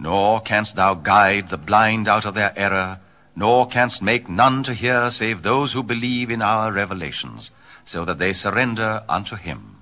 Nor canst thou guide the blind out of their error, nor canst make none to hear save those who believe in our revelations, so that they surrender unto him.